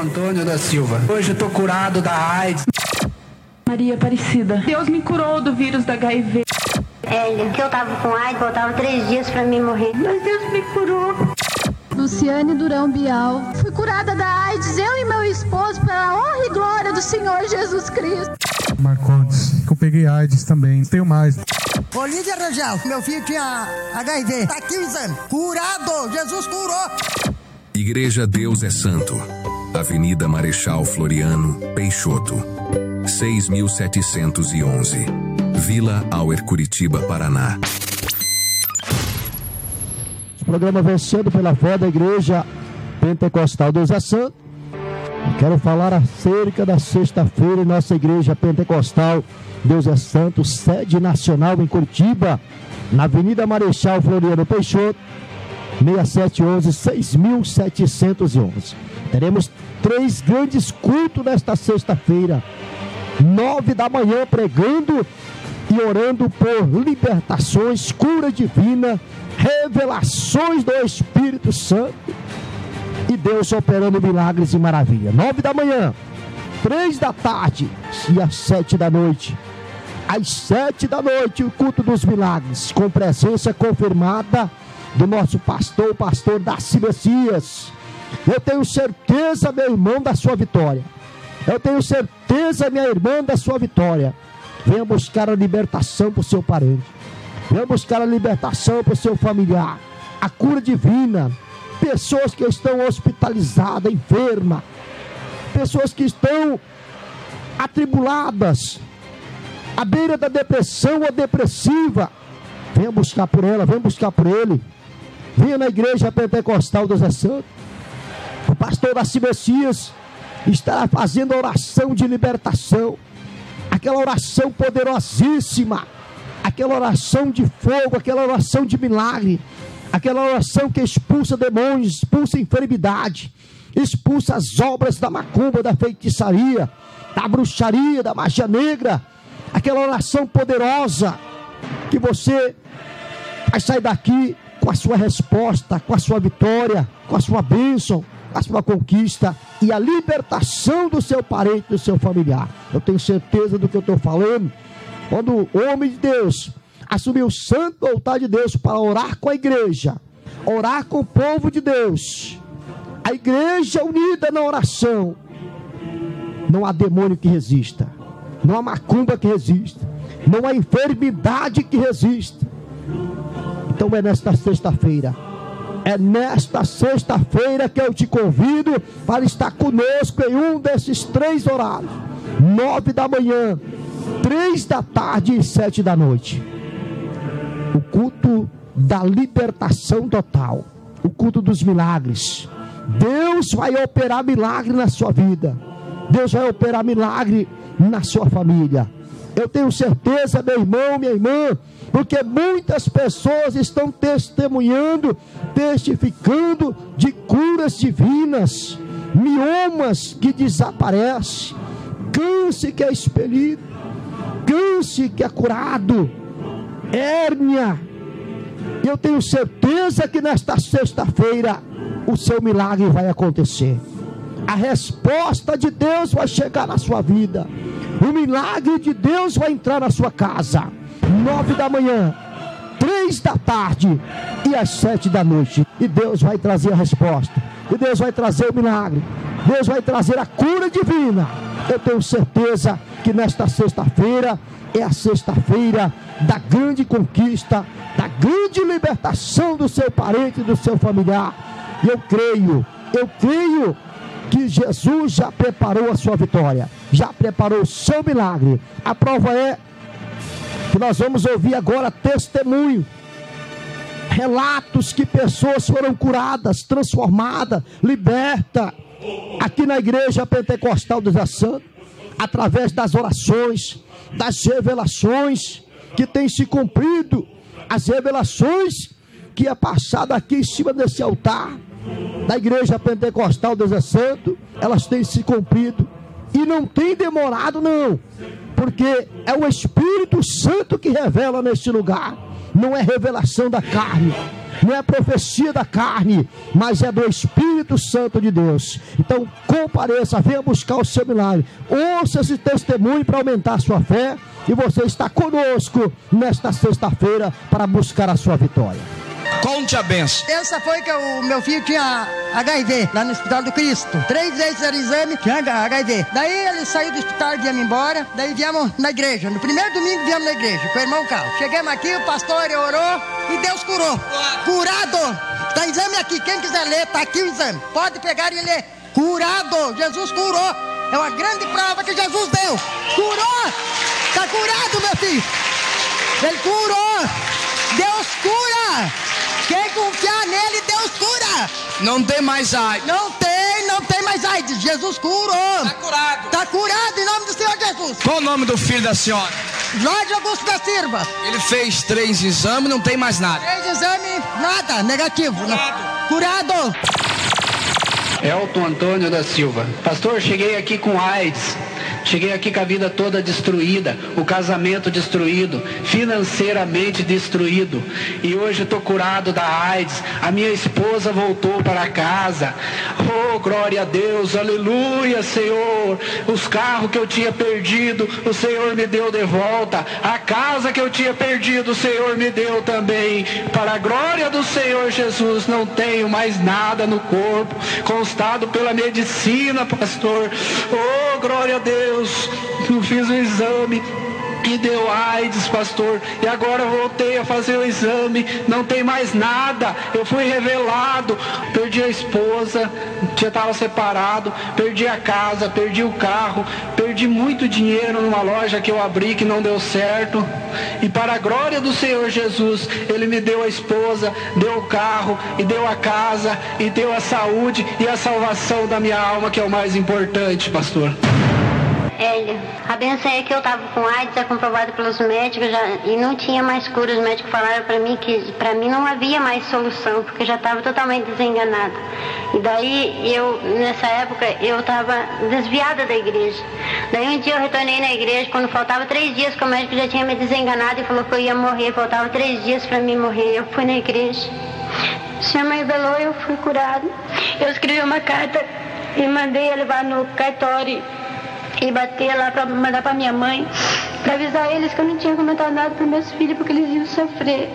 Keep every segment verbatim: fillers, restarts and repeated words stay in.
Antônio da Silva. Hoje eu tô curado da AIDS. Maria Aparecida. Deus me curou do vírus da H I V. É, que eu tava com AIDS, faltava três dias pra mim morrer. Mas Deus me curou. Luciane Durão Bial. Fui curada da AIDS, eu e meu esposo, pela honra e glória do Senhor Jesus Cristo. Marcondes, que eu peguei AIDS também, tenho mais. Olívia Rangel, meu filho tinha H I V, tá quinze anos, curado, Jesus curou. Igreja Deus é Santo, Avenida Marechal Floriano, Peixoto, seis mil setecentos e onze, Vila Auer, Curitiba, Paraná. O programa Vencendo pela Fé da Igreja Pentecostal Deus é Santo. Quero falar acerca da sexta-feira em nossa Igreja Pentecostal Deus é Santo, sede nacional em Curitiba, na Avenida Marechal Floriano Peixoto, seis sete um um, seis mil setecentos e onze. Teremos três grandes cultos nesta sexta-feira, nove da manhã, pregando e orando por libertações, cura divina, revelações do Espírito Santo e Deus operando milagres e maravilhas. Nove da manhã, três da tarde e às sete da noite. Às sete da noite, o culto dos milagres, com presença confirmada do nosso pastor, o pastor Darcy Messias. Eu tenho certeza, meu irmão, da sua vitória. Eu tenho certeza, minha irmã, da sua vitória. Venha buscar a libertação para o seu parente. Venha buscar a libertação para o seu familiar. A cura divina. Pessoas que estão hospitalizadas, enfermas. Pessoas que estão atribuladas, à beira da depressão ou depressiva. Venha buscar por ela, venha buscar por ele. Venha na Igreja Pentecostal Deus é Santo. O pastor Darcy Messias estará fazendo a oração de libertação. Aquela oração poderosíssima. Aquela oração de fogo, aquela oração de milagre. Aquela oração que expulsa demônios, expulsa enfermidade, expulsa as obras da macumba, da feitiçaria, da bruxaria, da magia negra. Aquela oração poderosa que você vai sair daqui com a sua resposta, com a sua vitória, com a sua bênção, com a sua conquista e a libertação do seu parente, do seu familiar. Eu tenho certeza do que eu estou falando. Quando o homem de Deus assumiu o santo altar de Deus para orar com a igreja, orar com o povo de Deus, a igreja unida na oração, não há demônio que resista, não há macumba que resista, não há enfermidade que resista. Então é nesta sexta-feira, é nesta sexta-feira que eu te convido para estar conosco em um desses três horários, nove da manhã, três da tarde e sete da noite. O culto da libertação total, o culto dos milagres. Deus vai operar milagre na sua vida, Deus vai operar milagre na sua família. Eu tenho certeza, meu irmão, minha irmã, porque muitas pessoas estão testemunhando, testificando de curas divinas, miomas que desaparecem, câncer que é expelido, câncer que é curado, hérnia. Eu tenho certeza que nesta sexta-feira o seu milagre vai acontecer. A resposta de Deus vai chegar na sua vida. O milagre de Deus vai entrar na sua casa. Nove da manhã, três da tarde e às sete da noite. E Deus vai trazer a resposta. E Deus vai trazer o milagre. Deus vai trazer a cura divina. Eu tenho certeza que nesta sexta-feira é a sexta-feira da grande conquista, da grande libertação do seu parente, do seu familiar. E eu creio, eu creio que Jesus já preparou a sua vitória, já preparou o seu milagre. A prova é que nós vamos ouvir agora testemunho, relatos que pessoas foram curadas, transformadas, libertas, aqui na Igreja Pentecostal Deus é Santo, através das orações, das revelações que têm se cumprido, as revelações que é passado aqui em cima desse altar da Igreja Pentecostal Deus é Santo, elas têm se cumprido e não tem demorado não, porque é o Espírito Santo que revela neste lugar, não é revelação da carne. não é profecia da carne, mas é do Espírito Santo de Deus. Então compareça, venha buscar o seu milagre, ouça esse testemunho para aumentar a sua fé, e você está conosco nesta sexta-feira para buscar a sua vitória. Conte a benção. Essa foi que o meu filho tinha H I V lá no Hospital do Cristo. Três vezes era exame, tinha H I V. Daí ele saiu do hospital e viemos embora. Daí viemos na igreja. No primeiro domingo viemos na igreja com o irmão Carlos. Chegamos aqui, o pastor orou e Deus curou. Curado. Está exame aqui. Quem quiser ler, está aqui o exame. Pode pegar e ler. Curado. Jesus curou. É uma grande prova que Jesus deu. Curou. Está curado, meu filho. Ele curou. Deus cura. Quem confiar nele, Deus cura. Não tem mais AIDS. Não tem, não tem mais AIDS. Jesus curou. Está curado. Está curado em nome do Senhor Jesus. Qual o nome do filho da senhora? Jorge Augusto da Silva. Ele fez três exames, não tem mais nada. Três exames, nada, negativo. Curado. Curado. Elton Antônio da Silva. Pastor, cheguei aqui com AIDS. Cheguei aqui com a vida toda destruída, o casamento destruído, financeiramente destruído. E hoje estou curado da AIDS. A minha esposa voltou para casa. Oh, glória a Deus, aleluia, Senhor. Os carros que eu tinha perdido, o Senhor me deu de volta. A casa que eu tinha perdido, o Senhor me deu também. Para a glória do Senhor Jesus, não tenho mais nada no corpo, constado pela medicina, pastor. Oh, glória a Deus. Eu fiz o exame e deu AIDS, pastor, e agora voltei a fazer o exame, não tem mais nada. Eu fui revelado, perdi a esposa, já estava separado, perdi a casa, perdi o carro, perdi muito dinheiro numa loja que eu abri que não deu certo, e para a glória do Senhor Jesus, Ele me deu a esposa, deu o carro, e deu a casa, e deu a saúde e a salvação da minha alma, que é o mais importante, pastor. Hélia, a benção é que eu estava com AIDS, é comprovado pelos médicos, já, e não tinha mais cura. Os médicos falaram para mim que para mim não havia mais solução, porque já estava totalmente desenganada. E daí, eu, nessa época, eu estava desviada da igreja. Daí um dia eu retornei na igreja, quando faltava três dias, que o médico já tinha me desenganado e falou que eu ia morrer, faltava três dias para mim morrer. Eu fui na igreja, o Senhor me revelou e eu fui curado. Eu escrevi uma carta e mandei levar no cartório e bater lá para mandar para minha mãe, para avisar eles que eu não tinha comentado nada para meus filhos, porque eles iam sofrer.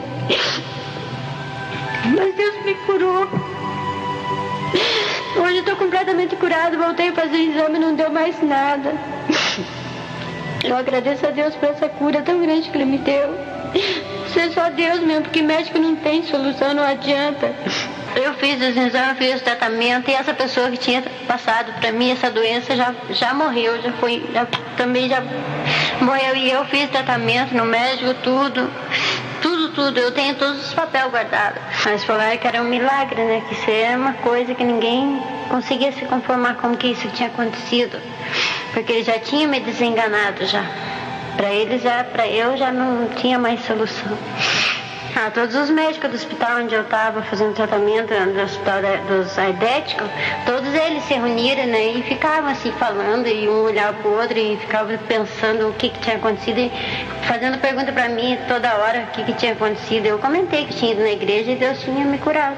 Mas Deus me curou. Hoje eu estou completamente curado, voltei a fazer o exame e não deu mais nada. Eu agradeço a Deus por essa cura tão grande que Ele me deu. Isso é só Deus mesmo, porque médico não tem solução, não adianta. Eu fiz os exames, fiz o tratamento, e essa pessoa que tinha passado para mim essa doença já, já morreu, já foi, já, também já morreu. E eu fiz tratamento no médico, tudo, tudo, tudo. Eu tenho todos os papéis guardados. Mas falaram que era um milagre, né? Que isso era uma coisa que ninguém conseguia se conformar como que isso tinha acontecido. Porque ele já tinha me desenganado já. Para eles, já, para eu já não tinha mais solução. Ah, todos os médicos do hospital onde eu estava fazendo tratamento, do hospital dos aidéticos, todos eles se reuniram, né, e ficavam assim falando, e um olhava para o outro e ficavam pensando o que, que tinha acontecido, e fazendo pergunta para mim toda hora o que, que tinha acontecido. Eu comentei que tinha ido na igreja e Deus tinha me curado.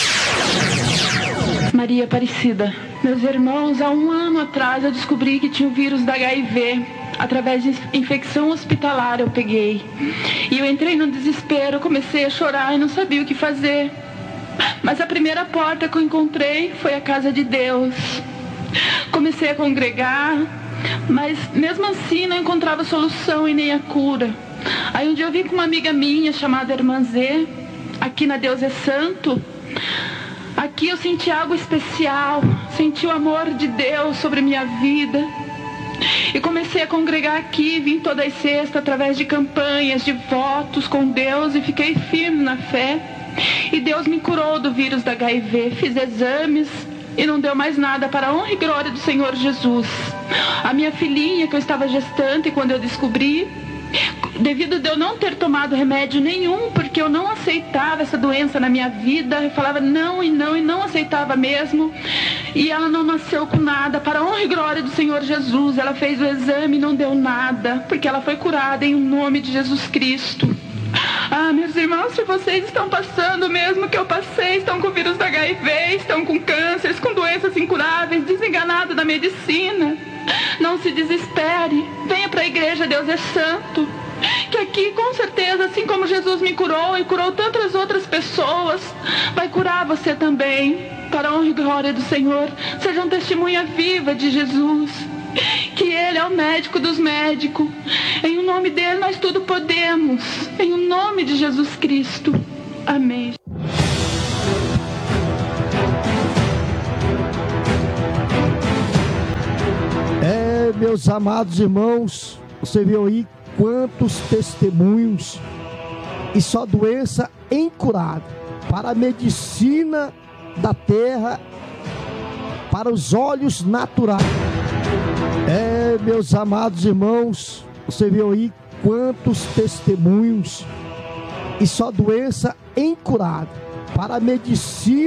Maria Aparecida. Meus irmãos, há um ano atrás eu descobri que tinha o vírus da H I V. Através de infecção hospitalar eu peguei. E eu entrei no desespero, comecei a chorar e não sabia o que fazer. Mas a primeira porta que eu encontrei foi a casa de Deus. Comecei a congregar, mas mesmo assim não encontrava solução e nem a cura. Aí um dia eu vim com uma amiga minha chamada Irmã Zê, aqui na Deus é Santo. Aqui eu senti algo especial, senti o amor de Deus sobre minha vida. E comecei a congregar aqui, vim todas as sextas através de campanhas, de votos com Deus, e fiquei firme na fé. E Deus me curou do vírus da H I V, fiz exames e não deu mais nada, para a honra e glória do Senhor Jesus. A minha filhinha que eu estava gestante, quando eu descobri, devido a eu não ter tomado remédio nenhum, porque eu não aceitava essa doença na minha vida, eu falava não e não e não aceitava mesmo, e ela não nasceu com nada, para a honra e glória do Senhor Jesus. Ela fez o exame e não deu nada, porque ela foi curada em nome de Jesus Cristo. Ah, Ah, meus irmãos, se vocês estão passando o mesmo que eu passei, estão com o vírus da H I V, estão com cânceres, com doenças incuráveis, desenganados da medicina, não se desespere. Venha para a igreja, Deus é Santo. Que aqui, com certeza, assim como Jesus me curou e curou tantas outras pessoas, vai curar você também. Para a honra e glória do Senhor, seja uma testemunha viva de Jesus. Que Ele é o médico dos médicos. Em o nome dEle nós tudo podemos. Em o nome de Jesus Cristo. Amém. É, meus amados irmãos, você viu aí quantos testemunhos, e só doença incurada para a medicina da terra, para os olhos naturais. É, meus amados irmãos, você viu aí quantos testemunhos, e só doença incurada para a medicina